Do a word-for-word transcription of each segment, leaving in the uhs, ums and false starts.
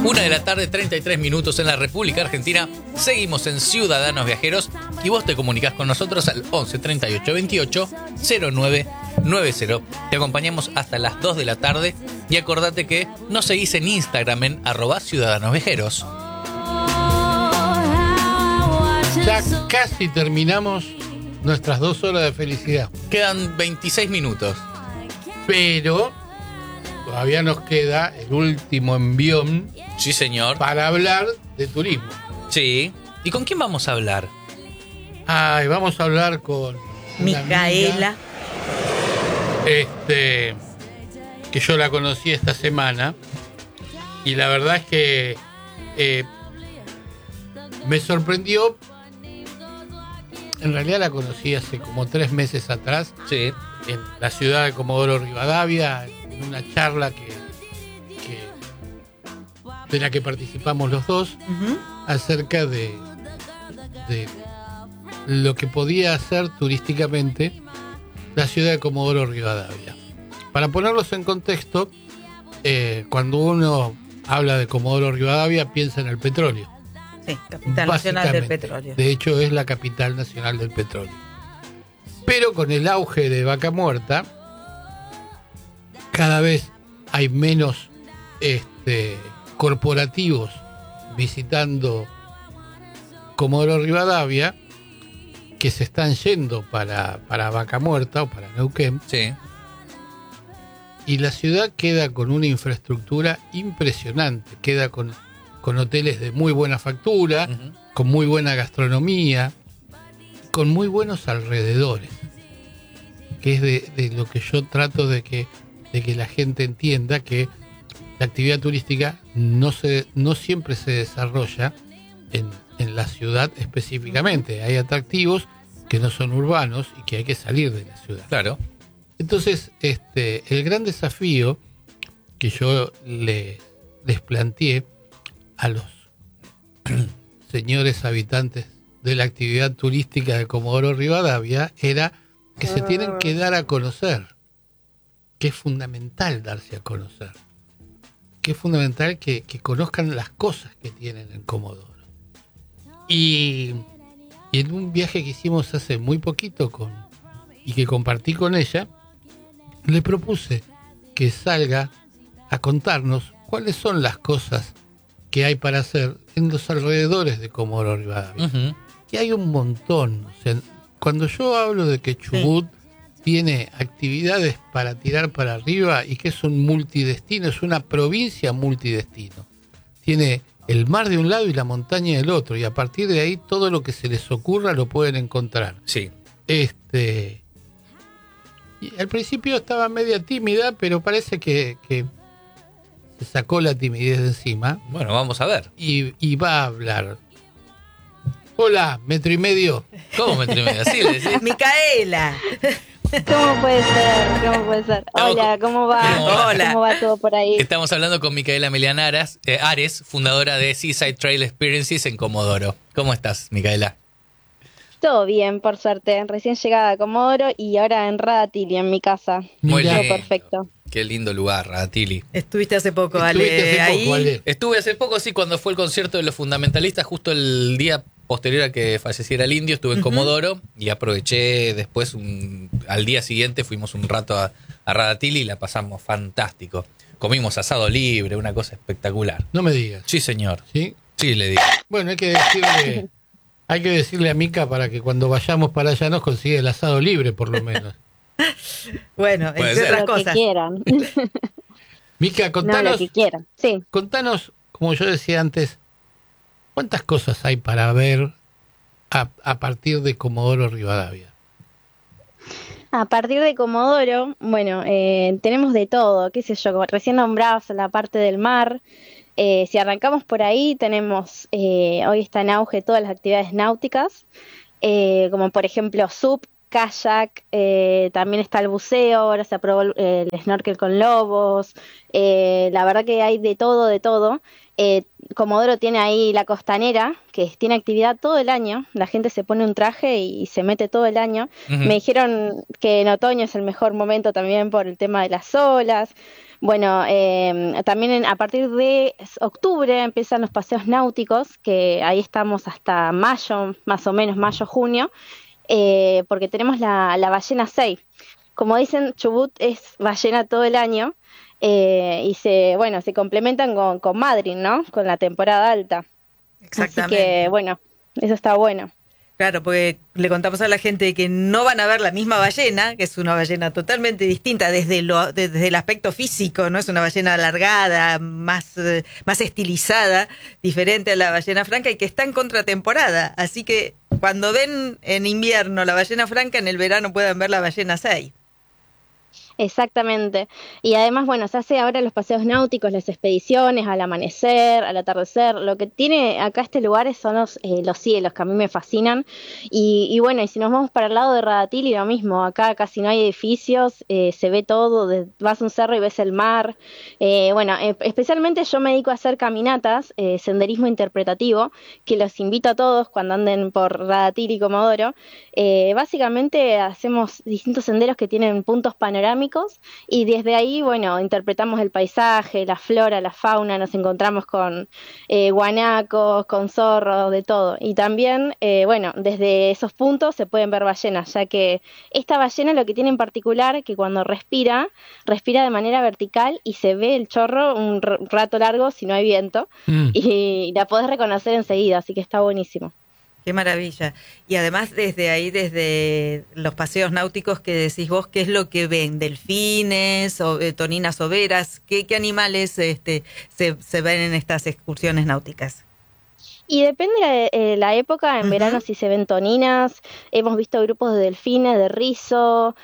Una de la tarde, treinta y tres minutos en la República Argentina. Seguimos en Ciudadanos Viajeros y vos te comunicás con nosotros al once treinta y ocho veintiocho cero nueve noventa. Te acompañamos hasta las dos de la tarde y acordate que nos seguís en Instagram en arroba Ciudadanos Viajeros. Ya casi terminamos nuestras dos horas de felicidad. Quedan veintiséis minutos. Pero todavía nos queda el último envión. Sí, señor. Para hablar de turismo. Sí. ¿Y con quién vamos a hablar? Ay, vamos a hablar con Micaela. Amiga, este, que yo la conocí esta semana. Y la verdad es que eh, me sorprendió. En realidad la conocí hace como tres meses atrás. Sí. En la ciudad de Comodoro Rivadavia, en una charla que, que de la que participamos los dos, uh-huh. acerca de, de lo que podía hacer turísticamente la ciudad de Comodoro Rivadavia. Para ponerlos en contexto, eh, cuando uno habla de Comodoro Rivadavia piensa en el petróleo. Sí, capital nacional del petróleo. De hecho, es la capital nacional del petróleo. Pero con el auge de Vaca Muerta, cada vez hay menos este, corporativos visitando Comodoro Rivadavia, que se están yendo para, para Vaca Muerta o para Neuquén. Sí. Y la ciudad queda con una infraestructura impresionante, queda con, con hoteles de muy buena factura, uh-huh. con muy buena gastronomía, con muy buenos alrededores, que es de, de lo que yo trato de que, de que la gente entienda, que la actividad turística no, se, no siempre se desarrolla en, en la ciudad específicamente. Hay atractivos que no son urbanos y que hay que salir de la ciudad. Claro. Entonces, este, el gran desafío que yo le, les planteé a los señores habitantes de la actividad turística de Comodoro Rivadavia era que se tienen que dar a conocer, que es fundamental darse a conocer, que es fundamental que, que conozcan las cosas que tienen en Comodoro. Y, y en un viaje que hicimos hace muy poquito con, y que compartí con ella, le propuse que salga a contarnos cuáles son las cosas que hay para hacer en los alrededores de Comodoro Rivadavia. Uh-huh. Y hay un montón. O sea, cuando yo hablo de que Chubut sí. tiene actividades para tirar para arriba y que es un multidestino, es una provincia multidestino. Tiene el mar de un lado y la montaña del otro, y a partir de ahí todo lo que se les ocurra lo pueden encontrar. Sí. Este, y al principio estaba media tímida, pero parece que, que se sacó la timidez de encima. Bueno, vamos a ver. Y, y va a hablar. Hola, metro y medio. ¿Cómo metro y medio? Así le decís. Micaela. ¿Cómo puede ser? ¿Cómo puede ser? Hola, ¿cómo va? Hola. ¿Cómo va todo por ahí? Estamos hablando con Micaela Emiliana Aras, eh, Ares, fundadora de Seaside Trail Experiences en Comodoro. ¿Cómo estás, Micaela? Todo bien, por suerte. Recién llegada a Comodoro y ahora en Radatili, en mi casa. Muy todo lindo. Perfecto. Qué lindo lugar, Radatili. Estuviste hace poco, Ale. Estuviste hace ahí. poco, Ale. Estuve hace poco, sí, cuando fue el concierto de los fundamentalistas, justo el día posterior a que falleciera el indio, estuve en uh-huh. Comodoro y aproveché después, un, al día siguiente fuimos un rato a, a Radatili y la pasamos fantástico. Comimos asado libre, una cosa espectacular. No me digas. Sí, señor. ¿Sí? Sí, le digo. Bueno, hay que decirle, hay que decirle a Mica para que cuando vayamos para allá nos consiga el asado libre, por lo menos. Bueno, entre otras lo cosas. que quieran. Mica, contanos, no, lo que quieran. Sí. Contanos, como yo decía antes, ¿cuántas cosas hay para ver a, a partir de Comodoro Rivadavia? A partir de Comodoro, bueno, eh, tenemos de todo, qué sé yo, como recién nombrabas la parte del mar. Eh, si arrancamos por ahí, tenemos, eh, hoy está en auge todas las actividades náuticas, eh, como por ejemplo S U P, kayak, eh, también está el buceo, ahora se aprobó el, el snorkel con lobos, eh, la verdad que hay de todo, de todo. Eh, Comodoro tiene ahí la costanera, que tiene actividad todo el año, la gente se pone un traje y, y se mete todo el año. Uh-huh. Me dijeron que en otoño es el mejor momento también por el tema de las olas. Bueno, eh, también en, a partir de octubre empiezan los paseos náuticos, que ahí estamos hasta mayo, más o menos mayo, junio, eh, porque tenemos la, la ballena seis. Como dicen, Chubut es ballena todo el año. Eh, y se bueno se complementan con, con Madryn, ¿no? Con la temporada alta. Exactamente. Así que bueno, eso está bueno. Claro, porque le contamos a la gente que no van a ver la misma ballena, que es una ballena totalmente distinta desde lo desde el aspecto físico, ¿no? Es una ballena alargada, más, eh, más estilizada, diferente a la ballena franca y que está en contratemporada. Así que cuando ven en invierno la ballena franca, en el verano pueden ver la ballena seis. Exactamente. Y además, bueno, se hace ahora los paseos náuticos, las expediciones, al amanecer, al atardecer. Lo que tiene acá este lugar son los, eh, los cielos, que a mí me fascinan. Y, y bueno, y si nos vamos para el lado de Radatili, lo mismo. Acá casi no hay edificios, eh, se ve todo, de, vas a un cerro y ves el mar. Eh, bueno, eh, especialmente yo me dedico a hacer caminatas, eh, senderismo interpretativo, que los invito a todos cuando anden por Radatili y Comodoro. Eh, básicamente hacemos distintos senderos que tienen puntos panorámicos y desde ahí, bueno, interpretamos el paisaje, la flora, la fauna, nos encontramos con eh, guanacos, con zorros, de todo. Y también, eh, bueno, desde esos puntos se pueden ver ballenas, ya que esta ballena lo que tiene en particular que cuando respira, respira de manera vertical y se ve el chorro un rato largo si no hay viento mm. y la podés reconocer enseguida, así que está buenísimo. Qué maravilla. Y además desde ahí, desde los paseos náuticos que decís vos, ¿qué es lo que ven? ¿Delfines, o, eh, toninas overas? ¿Qué, qué animales este, se, se ven en estas excursiones náuticas? Y depende de eh, la época, en uh-huh. verano si se ven toninas, hemos visto grupos de delfines, de rizo,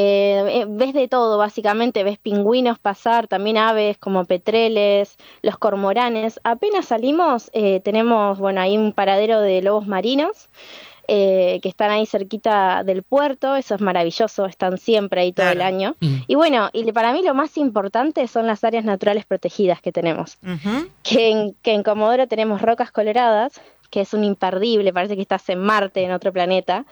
eh, ves de todo básicamente, ves pingüinos pasar, también aves como petreles, los cormoranes. Apenas salimos, eh, tenemos, bueno, ahí un paradero de lobos marinos, Eh, que están ahí cerquita del puerto, eso es maravilloso, están siempre ahí todo claro. el año. Mm. Y bueno, y para mí lo más importante son las áreas naturales protegidas que tenemos. Uh-huh. Que, en, que en Comodoro tenemos Rocas Coloradas, que es un imperdible, parece que estás en Marte, en otro planeta.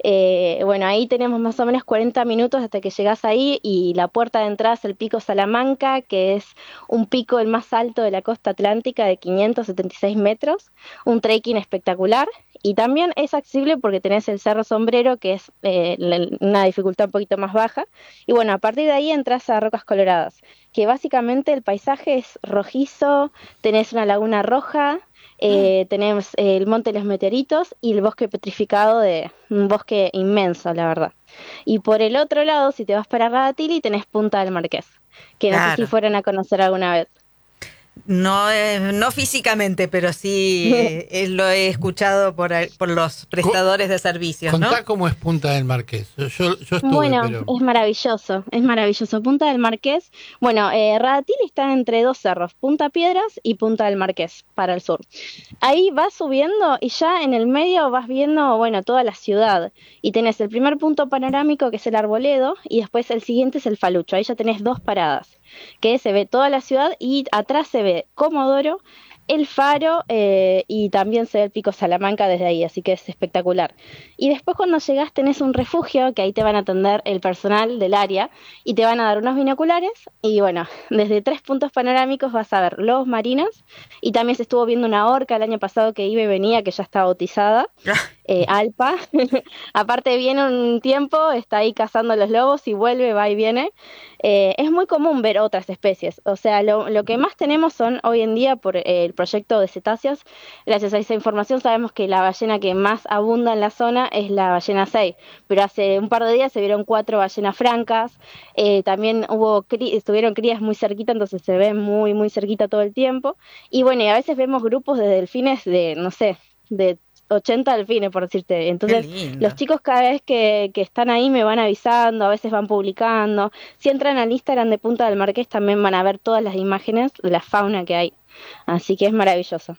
Eh, bueno, ahí tenemos más o menos cuarenta minutos hasta que llegás ahí y la puerta de entrada es el Pico Salamanca, que es un pico el más alto de la costa atlántica de quinientos setenta y seis metros, un trekking espectacular. Y también es accesible porque tenés el Cerro Sombrero, que es eh, una dificultad un poquito más baja. Y bueno, a partir de ahí entras a Rocas Coloradas, que básicamente el paisaje es rojizo, tenés una laguna roja, eh, mm. tenés eh, el Monte de los Meteoritos y el bosque petrificado, de un bosque inmenso, la verdad. Y por el otro lado, si te vas para Radatili, tenés Punta del Marqués, que no claro. sé si fueron a conocer alguna vez. No, eh, no físicamente, pero sí eh, lo he escuchado por, por los prestadores de servicios, ¿no? Contá cómo es Punta del Marqués. Yo, yo estuve, bueno, pero... es maravilloso, es maravilloso. Punta del Marqués, bueno, eh, Radatili está entre dos cerros, Punta Piedras y Punta del Marqués, para el sur. Ahí vas subiendo y ya en el medio vas viendo, bueno, toda la ciudad. Y tenés el primer punto panorámico, que es el Arboledo, y después el siguiente es el Falucho. Ahí ya tenés dos paradas, que se ve toda la ciudad y atrás se ve Comodoro, el Faro eh, y también se ve el Pico Salamanca desde ahí, así que es espectacular. Y después cuando llegás tenés un refugio que ahí te van a atender el personal del área y te van a dar unos binoculares y bueno, desde tres puntos panorámicos vas a ver lobos marinos y también se estuvo viendo una orca el año pasado que iba y venía, que ya está bautizada. Eh, Alpa, aparte viene un tiempo, está ahí cazando los lobos y vuelve, va y viene. Eh, es muy común ver otras especies, o sea, lo, lo que más tenemos son hoy en día por eh, el proyecto de cetáceos. Gracias a esa información sabemos que la ballena que más abunda en la zona es la ballena seis, pero hace un par de días se vieron cuatro ballenas francas, eh, también hubo cri- estuvieron crías muy cerquita, entonces se ven muy muy cerquita todo el tiempo, y bueno, y a veces vemos grupos de delfines de, no sé, de ochenta delfines, por decirte. Entonces, los chicos cada vez que, que están ahí me van avisando, a veces van publicando. Si entran al Instagram de Punta del Marqués también van a ver todas las imágenes de la fauna que hay. Así que es maravilloso.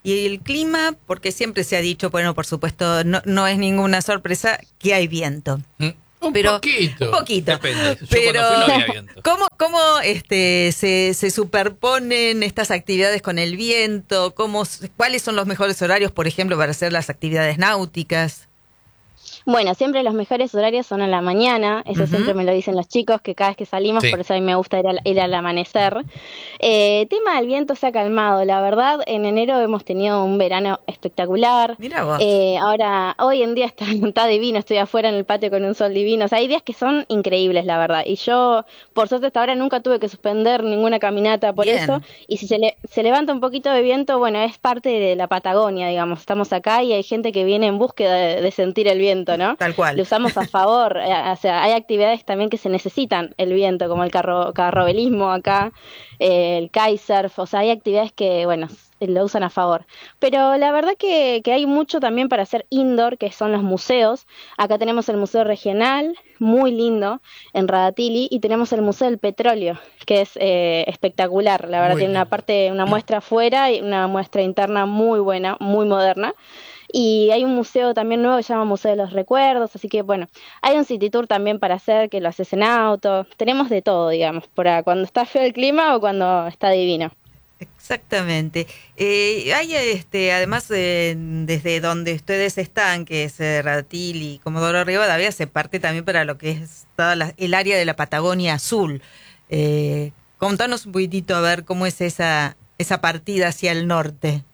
Y el clima, porque siempre se ha dicho, bueno, por supuesto, no, no es ninguna sorpresa que hay viento. ¿Mm? Un Pero- poquito. Un poquito. Depende. Yo Pero, cuando fui no había viento. ¿cómo, cómo este, se, se superponen estas actividades con el viento? ¿Cómo, ¿Cuáles son los mejores horarios, por ejemplo, para hacer las actividades náuticas? Bueno, siempre los mejores horarios son a la mañana, eso Ujú. siempre me lo dicen los chicos, que cada vez que salimos, Sí. por eso a mí me gusta ir al, ir al amanecer. Eh, tema del viento se ha calmado, la verdad, en enero hemos tenido un verano espectacular. Mira vos. Eh, ahora, hoy en día está, está divino, estoy afuera en el patio con un sol divino, o sea, hay días que son increíbles, la verdad, y yo, por suerte hasta ahora, nunca tuve que suspender ninguna caminata por Bien. eso, y si se, le, se levanta un poquito de viento, bueno, es parte de la Patagonia, digamos, estamos acá y hay gente que viene en búsqueda de, de sentir el viento, ¿no? Tal cual. Lo usamos a favor, eh, o sea, hay actividades también que se necesitan el viento, como el carro, carrobelismo acá, eh, el kitesurf, o sea, hay actividades que, bueno, s- lo usan a favor. Pero la verdad que, que hay mucho también para hacer indoor, que son los museos. Acá tenemos el Museo Regional, muy lindo, en Radatili, y tenemos el Museo del Petróleo, que es eh, espectacular, la verdad, Muy tiene una lindo. parte, una muestra afuera y una muestra interna muy buena, muy moderna. Y hay un museo también nuevo que se llama Museo de los Recuerdos, así que bueno, hay un city tour también para hacer que lo haces en auto. Tenemos de todo, digamos, para cuando está feo el clima o cuando está divino. Exactamente. Eh, hay este, además, eh, desde donde ustedes están, que es eh, Ratil y Comodoro Rivadavia, se parte también para lo que es toda la- el área de la Patagonia Azul. Eh, contanos un poquitito a ver cómo es esa, esa partida hacia el norte.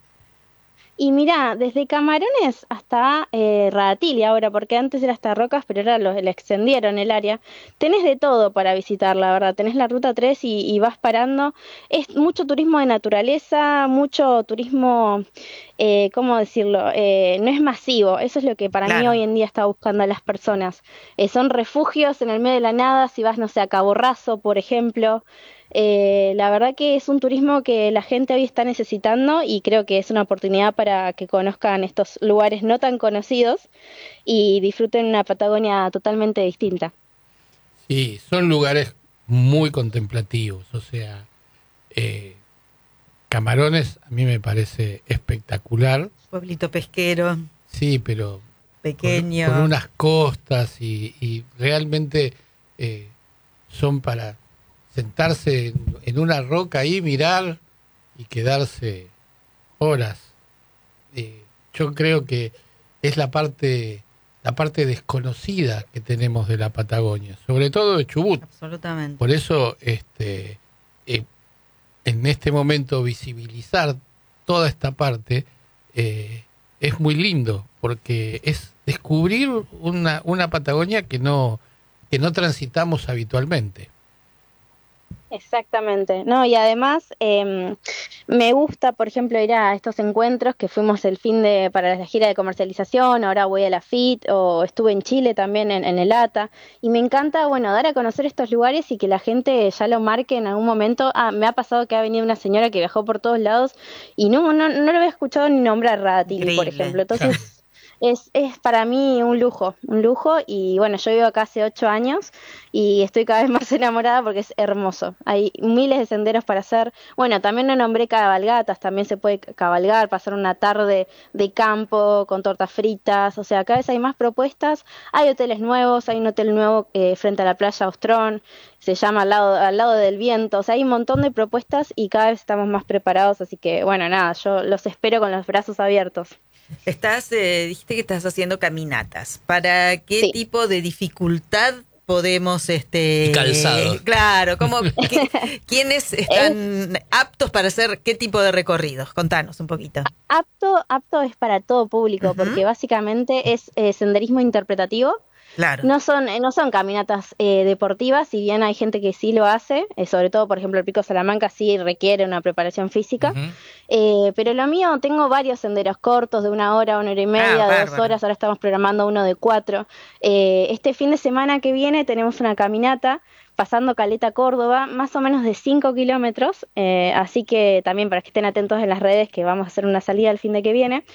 Y mira, desde Camarones hasta eh, Radatili ahora, porque antes era hasta Rocas, pero ahora lo, le extendieron el área. Tenés de todo para visitar, la verdad. Tenés la ruta tres y, y vas parando. Es mucho turismo de naturaleza, mucho turismo, eh, ¿cómo decirlo? Eh, no es masivo. Eso es lo que para mí Claro. hoy en día está buscando a las personas. Eh, son refugios en el medio de la nada, si vas, no sé, a Cabo Raso, por ejemplo. Eh, la verdad que es un turismo que la gente hoy está necesitando y creo que es una oportunidad para que conozcan estos lugares no tan conocidos y disfruten una Patagonia totalmente distinta. Sí, son lugares muy contemplativos, o sea, eh, Camarones a mí me parece espectacular, Pueblito pesquero, sí, pero con, pequeño. con unas costas y, y realmente eh, son para sentarse en, en una roca ahí, mirar y quedarse horas. Eh, yo creo que es la parte la parte desconocida que tenemos de la Patagonia, sobre todo de Chubut. Absolutamente. Por eso, este, eh, en este momento visibilizar toda esta parte eh, es muy lindo, porque es descubrir una, una Patagonia que no que no transitamos habitualmente. Exactamente, no, y además eh, me gusta, por ejemplo, ir a estos encuentros que fuimos el fin de para la gira de comercialización, ahora voy a la F I T o estuve en Chile también en, en el A T A y me encanta, bueno, dar a conocer estos lugares y que la gente ya lo marque en algún momento. Ah, me ha pasado que ha venido una señora que viajó por todos lados y no no, no lo había escuchado ni nombrar Radatili, por Increíble. ejemplo, entonces es, es para mí un lujo, un lujo y bueno, yo vivo acá hace ocho años y estoy cada vez más enamorada porque es hermoso. Hay miles de senderos para hacer. Bueno, también no nombré cabalgatas, también se puede cabalgar, pasar una tarde de campo con tortas fritas, o sea, cada vez hay más propuestas. Hay hoteles nuevos, hay un hotel nuevo eh, frente a la playa Ostrón, se llama al lado, al lado del viento, o sea, hay un montón de propuestas y cada vez estamos más preparados, así que bueno, nada, yo los espero con los brazos abiertos. Estás, eh, dijiste que estás haciendo caminatas. ¿Para qué Sí. tipo de dificultad podemos, este, Y calzado. Claro, ¿cómo, qué- quiénes están aptos para hacer qué tipo de recorridos? Contanos un poquito. Apto, apto es para todo público, Ujú. porque básicamente es eh, senderismo interpretativo. Claro. No son, eh, no son caminatas eh, deportivas, si bien hay gente que sí lo hace, eh, sobre todo, por ejemplo, el Pico Salamanca sí requiere una preparación física, Ujú. eh, pero lo mío, tengo varios senderos cortos de una hora, una hora y media, Ah, de dos bárbaro. horas, ahora estamos programando uno de cuatro. Eh, este fin de semana que viene tenemos una caminata pasando Caleta Córdoba, más o menos de cinco kilómetros, eh, así que también para que estén atentos en las redes que vamos a hacer una salida el fin de que viene.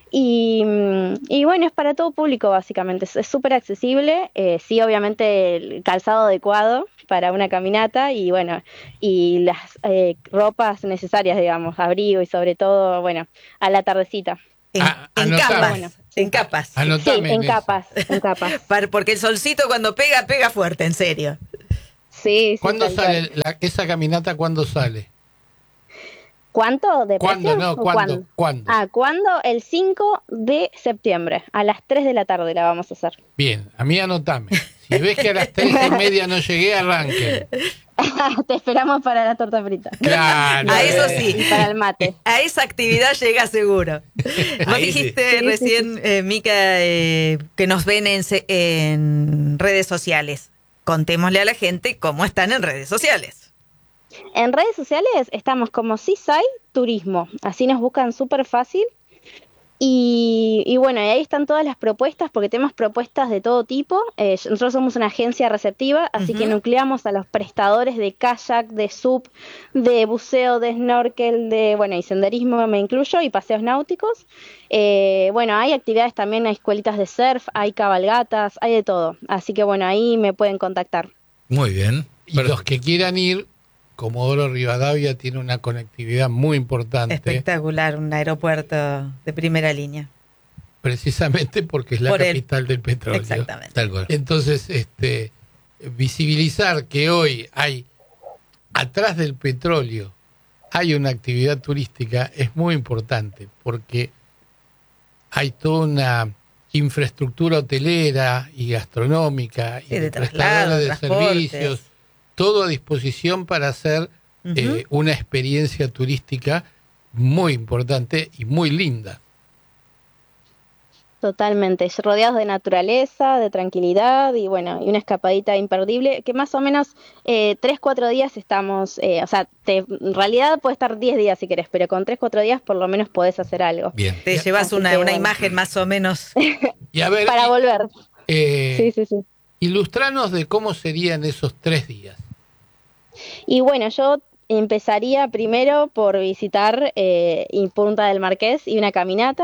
Y, y bueno, es para todo público básicamente, es súper accesible, eh, sí, obviamente el calzado adecuado para una caminata y bueno, y las eh, ropas necesarias, digamos, abrigo y sobre todo, bueno, a la tardecita. En, Ah, en anotame. capas, Bueno, en capas. Sí, Anotame en eso. capas, en capas. Para- Porque el solcito cuando pega, pega fuerte, en serio. Sí, sí. ¿Cuándo tal sale cual. la- esa caminata? ¿Cuándo sale? ¿Cuánto de ¿Cuándo? precio? No, ¿O ¿cuándo? ¿Cuándo? Ah, ¿cuándo? El cinco de septiembre, a las tres de la tarde la vamos a hacer. Bien, a mí anotame. Si ves que a las tres y media no llegué, arranquen. Te esperamos para la torta frita. Claro. A eso eh. sí. Y para el mate. A esa actividad llega seguro. Vos Ahí sí. dijiste Sí, sí, recién, eh, Mica, eh, que nos ven en, se- en redes sociales. Contémosle a la gente cómo están en redes sociales. En redes sociales estamos como Seaside Turismo, así nos buscan súper fácil. Y, y bueno, y ahí están todas las propuestas, porque tenemos propuestas de todo tipo. Eh, nosotros somos una agencia receptiva, así Ujú. que nucleamos a los prestadores de kayak, de sub, de buceo, de snorkel, de bueno, y senderismo me incluyo, y paseos náuticos. Eh, bueno, hay actividades también, hay escuelitas de surf, hay cabalgatas, hay de todo. Así que bueno, ahí me pueden contactar. Muy bien. Y los que quieran ir, Comodoro Rivadavia tiene una conectividad muy importante, Espectacular, un aeropuerto de primera línea. precisamente porque es la Por el- capital del petróleo. Exactamente. Tal cual. Entonces, este, visibilizar que hoy hay, atrás del petróleo, hay una actividad turística es muy importante, porque hay toda una infraestructura hotelera y gastronómica y Sí, de de traslado, prestadores de transportes. servicios, todo a disposición para hacer Ujú. eh, una experiencia turística muy importante y muy linda. Totalmente, rodeados de naturaleza, de tranquilidad y bueno, y una escapadita imperdible, que más o menos eh, tres, cuatro días estamos, eh, o sea, te, en realidad puede estar diez días si querés, pero con tres, cuatro días por lo menos podés hacer algo. Bien. Te llevas Así una, que una bueno. imagen más o menos. Y a ver, Para y- volver. eh, Sí, sí, sí. ilustranos de cómo serían esos tres días. Y bueno, yo empezaría primero por visitar eh, y Punta del Marqués y una caminata,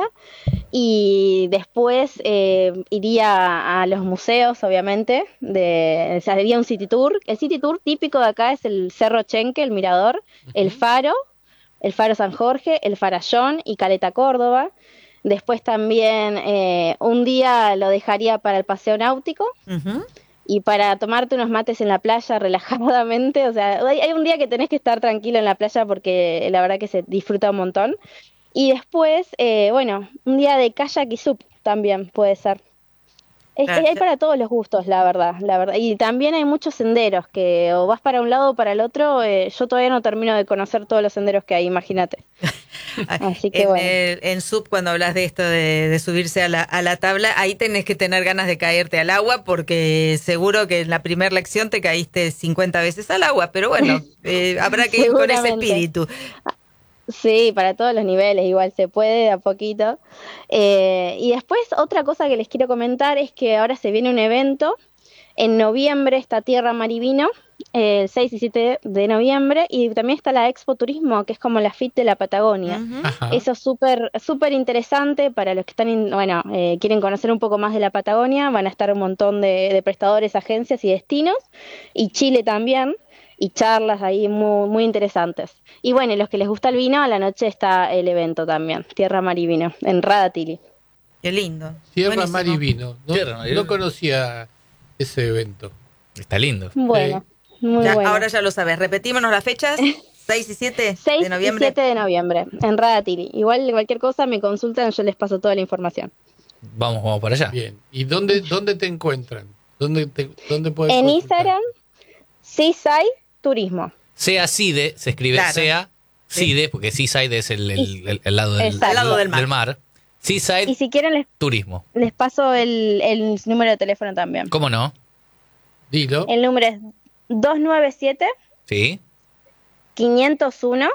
y después eh, iría a los museos, obviamente, de, o sea, haría un city tour. El city tour típico de acá es el Cerro Chenque, el Mirador, el Faro, el Faro San Jorge, el Farallón y Caleta Córdoba. Después también eh, un día lo dejaría para el paseo náutico, Ujú. y para tomarte unos mates en la playa relajadamente. O sea, hay, hay un día que tenés que estar tranquilo en la playa porque la verdad que se disfruta un montón. Y después, eh, bueno, un día de kayak y sup también puede ser. Es, Claro, hay ya- para todos los gustos, la verdad, la verdad. Y también hay muchos senderos que o vas para un lado o para el otro. Eh, yo todavía no termino de conocer todos los senderos que hay, imagínate. Así que en, bueno. el- en sub, cuando hablas de esto de, de subirse a la, a la tabla, ahí tenés que tener ganas de caerte al agua, porque seguro que en la primera lección te caíste cincuenta veces al agua, pero bueno, eh, habrá que ir con ese Seguramente. espíritu. Sí, para todos los niveles, igual se puede de a poquito. Eh, y después otra cosa que les quiero comentar es que ahora se viene un evento. En noviembre está Tierra Marivino, eh, el seis y siete de noviembre, y también está la Expo Turismo, que es como la F I T de la Patagonia. Ujú. Ajá. Eso es súper súper interesante para los que están, in- bueno, eh, quieren conocer un poco más de la Patagonia. Van a estar un montón de, de prestadores, agencias y destinos, y Chile también, y charlas ahí muy, muy interesantes. Y bueno, y los que les gusta el vino, a la noche está el evento también, Tierra Mar y Vino, en Radatili. Qué lindo. Tierra, Buenísimo. Mar y Vino. No, Tierra, Mar y no Vino. conocía ese evento. Está lindo. Bueno, muy Ya, bueno. ahora ya lo sabes. Repetímonos las fechas. seis y siete seis de noviembre. y siete de noviembre, en Radatili. Igual cualquier cosa me consultan, yo les paso toda la información. Vamos, vamos para allá. Bien. ¿Y dónde, dónde te encuentran? ¿Dónde, te, dónde puedes En consultar? Instagram, Seaside Turismo. Sea Cide, se escribe Claro. Sea Cide, porque Seaside es el, el, el- el lado del, Exacto. Al lado del mar. mar. Seaside, Y si quieren les, turismo. les paso el, el número de teléfono también. ¿Cómo no? Dilo. El número es dos nueve siete, Sí. cinco cero uno,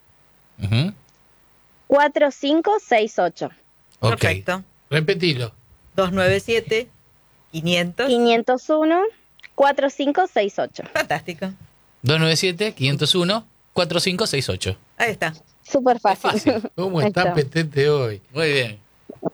Ujú. cuatro cinco seis ocho. Ok. Perfecto. Repetilo. dos nueve siete, quinientos. cinco cero uno, cuatro cinco seis ocho. Fantástico. dos nueve siete, cinco cero uno, cuatro cinco seis ocho. Ahí está. Súper fácil. Fácil. ¿Cómo Ahí está está. Petete hoy? Muy bien.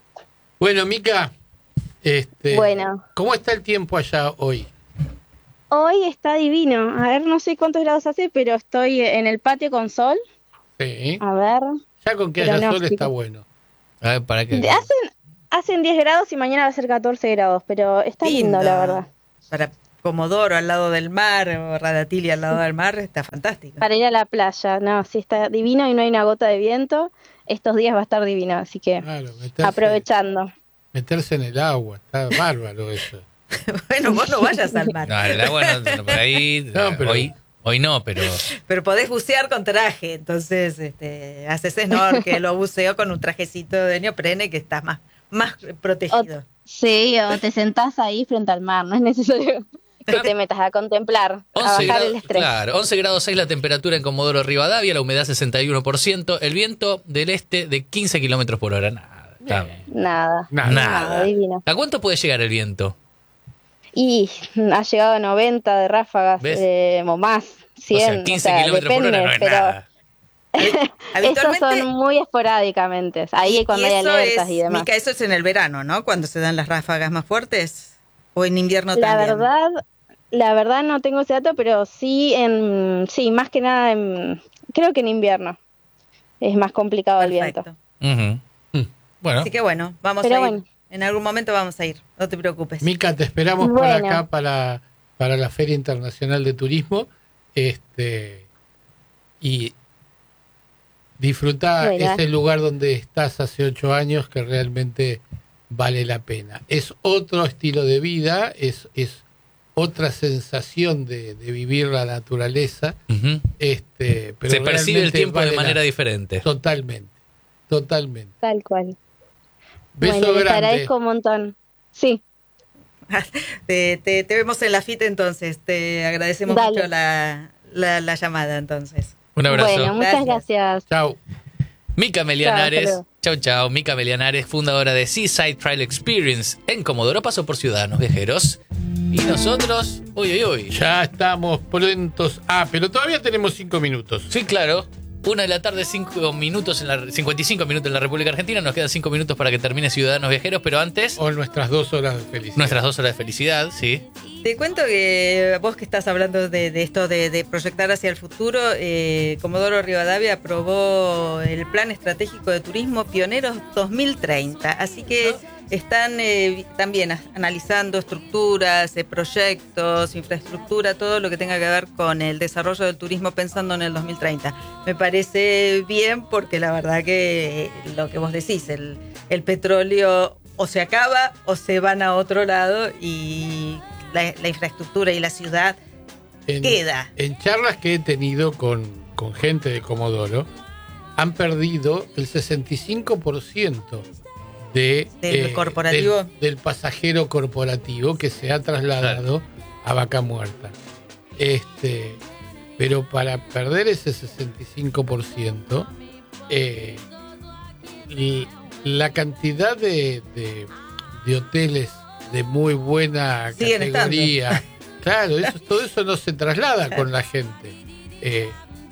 Bueno, Mica, este, Bueno. ¿cómo está el tiempo allá hoy? Hoy está divino. A ver, no sé cuántos grados hace, pero estoy en el patio con sol. Sí. A ver. Ya con que haya sol Pronóstico. está bueno. A ver, para qué. Hacen, hacen diez grados y mañana va a ser catorce grados, pero está lindo, la verdad. Para Comodoro al lado del mar, o Radatili al lado del mar, está fantástico. Para ir a la playa, no, sí está divino y no hay una gota de viento. Estos días va a estar divino, así que Claro, meterse, aprovechando. meterse en el agua, está bárbaro eso. Bueno, vos no vayas al mar. No, el agua no, no, por ahí. No, pero- hoy, hoy no, pero. Pero podés bucear con traje, entonces este, haces snorkel o buceo con un trajecito de neoprene que estás más, más protegido. Sí, o te sentás ahí frente al mar, no es necesario que te metas a contemplar, a once bajar grados, el estrés. claro, once grados seis la temperatura en Comodoro Rivadavia, la humedad sesenta y uno por ciento, el viento del este de quince kilómetros por hora. Nada, está bien. Nada, Nada. Nada. divino. ¿A cuánto puede llegar el viento? Y ha llegado a noventa de ráfagas, ¿Ves? eh, o más, cien, o sea, quince o sea, kilómetros por depende, hora no es pero nada. esos Habitualmente, son muy esporádicamente, ahí y cuando hay eso alertas es, y demás. Mica, eso es en el verano, ¿no? Cuando se dan las ráfagas más fuertes. ¿O en invierno La también? verdad, la verdad no tengo ese dato, pero sí en, sí, más que nada en, creo que en invierno es más complicado el viento. Perfecto. Ujú. Mm. Bueno, Así que bueno, vamos Pero a ir. bueno. En algún momento vamos a ir, no te preocupes. Mica, te esperamos por Bueno. acá para, para la Feria Internacional de Turismo. Este, y disfrutar Bueno. ese lugar donde estás hace ocho años que realmente vale la pena. Es otro estilo de vida, es, es otra sensación de, de vivir la naturaleza. ujú. Este, pero Se percibe el realmente tiempo de vale la- manera diferente. Totalmente, totalmente. Tal cual. Beso bueno, les grande. agradezco un montón. Sí, Te, te, te vemos en la FIT entonces. Te agradecemos Dale. mucho la, la, la llamada entonces. Un abrazo. bueno, muchas Gracias. gracias. Chao. Mica Melianares, Chao, hasta chau chau, Mica Melianares, fundadora de Seaside Trail Experience en Comodoro, pasó por Ciudadanos Viajeros. Y nosotros, uy, uy, uy. Ya estamos prontos. Ah, pero todavía tenemos cinco minutos. Sí, claro. Una de la tarde, cinco minutos en la, cincuenta y cinco minutos en la República Argentina. Nos quedan cinco minutos para que termine Ciudadanos Viajeros, pero antes, O nuestras dos horas de felicidad. nuestras dos horas de felicidad, sí. Te cuento que vos que estás hablando de, de esto de, de proyectar hacia el futuro, eh, Comodoro Rivadavia aprobó el Plan Estratégico de Turismo Pioneros dos mil treinta. Así que están eh, también a- analizando estructuras, eh, proyectos, infraestructura, todo lo que tenga que ver con el desarrollo del turismo pensando en el dos mil treinta. Me parece bien porque la verdad que eh, lo que vos decís, el, el petróleo o se acaba o se van a otro lado y la, la infraestructura y la ciudad En, queda. en charlas que he tenido con, con gente de Comodoro, han perdido el sesenta y cinco por ciento de, Del corporativo. del, del pasajero corporativo que se ha trasladado a Vaca Muerta. Este, pero para perder ese sesenta y cinco por ciento, eh, y la cantidad de, de, de hoteles de muy buena Siguen categoría, claro, eso, todo eso no se traslada con la gente. Eh,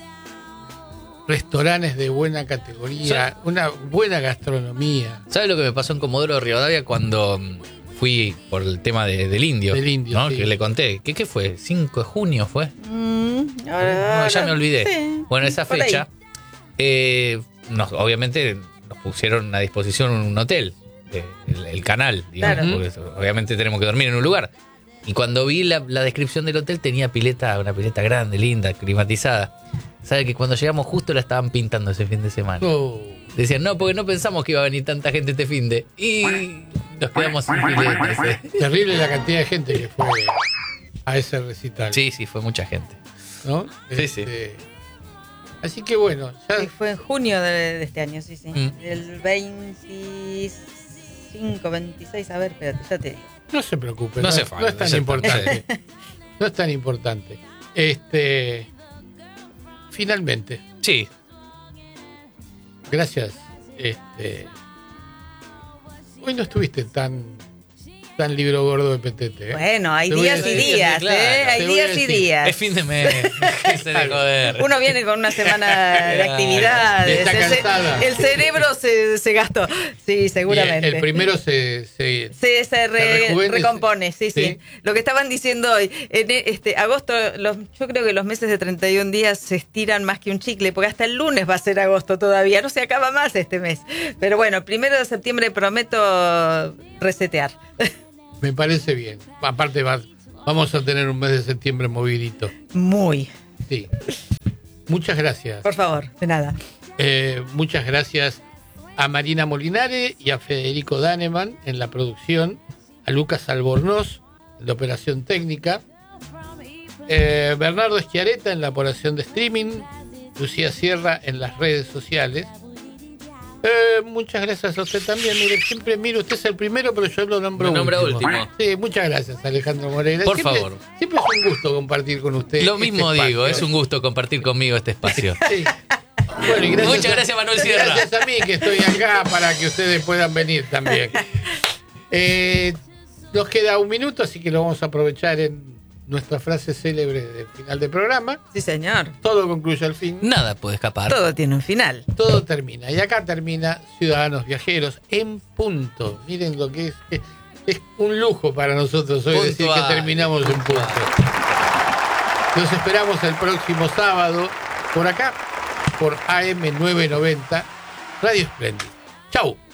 restaurantes de buena categoría, una buena gastronomía. ¿Sabes lo que me pasó en Comodoro Rivadavia cuando mm, fui por el tema de- del indio? Del indio, ¿no? sí. Que le conté. ¿Qué, ¿Qué fue? ¿cinco de junio fue? Mm, ahora- No, ya me olvidé. Sí, Bueno, esa por ahí. fecha, eh, nos, obviamente nos pusieron a disposición un hotel, eh, el, el canal, digamos, Claro. porque eso, obviamente tenemos que dormir en un lugar. Y cuando vi la, la descripción del hotel tenía pileta, una pileta grande, linda, climatizada. ¿Sabe que cuando llegamos justo la estaban pintando ese fin de semana? Oh, Decían, no, porque no pensamos que iba a venir tanta gente este fin de... Y nos quedamos sin piletas. eh. terrible la cantidad de gente que fue a ese recital. Sí, sí, fue mucha gente. ¿No? Sí, sí. Este, así que bueno, ya Sí, fue en junio de, de este año, sí, sí. Mm. El veinticinco, veintiséis, a ver, espérate, ya te digo. no se preocupe, No no, hace no falta, es tan ya está. importante. No es tan importante. Este, finalmente, Sí, gracias. Este, hoy no estuviste tan está en libro gordo de P T T. ¿eh? Bueno, hay Te voy a días y decir, días, claro. ¿eh? Hay Te voy a días y decir. días. Es fin de mes. Que se de joder. Uno viene con una semana de actividades. Está El, ce- cansada. el cerebro se, se gastó. Sí, seguramente. Y el, el primero se... se Sí, se, re- rejuvenece. recompone, sí, sí, ¿Sí? Lo que estaban diciendo hoy, en e- este agosto, los, yo creo que los meses de treinta y un días se estiran más que un chicle, porque hasta el lunes va a ser agosto todavía, no se acaba más este mes. Pero bueno, el primero de septiembre prometo resetear. Me parece bien. Aparte va, vamos a tener un mes de septiembre movidito. Muy. Sí. Muchas gracias. Por favor, de nada. Eh, muchas gracias a Marina Molinare y a Federico Daneman en la producción, a Lucas Albornoz en la operación técnica, eh, Bernardo Schiaretta en la operación de streaming, Lucía Sierra en las redes sociales. Eh, muchas gracias a usted también. Mire, siempre, mire, usted es el primero, pero yo lo nombro Me nombra último. último. Sí, muchas gracias, Alejandro Moreira. Por Siempre- favor. Siempre es un gusto compartir con usted. Lo este mismo digo, espacio. es un gusto compartir conmigo este espacio. Sí. Bueno, y gracias Muchas a- gracias, Manuel Sierra. Gracias a mí que estoy acá para que ustedes puedan venir también. Eh, nos queda un minuto, así que lo vamos a aprovechar en nuestra frase célebre del final del programa. Sí, señor. Todo concluye al fin, Nada puede escapar. Todo tiene un final. todo termina. Y acá termina Ciudadanos Viajeros en punto. Miren lo que es. Es, es un lujo para nosotros hoy decir Puntual, que terminamos en punto. Los esperamos el próximo sábado por acá, por A M novecientos noventa, Radio Splendid. Chau.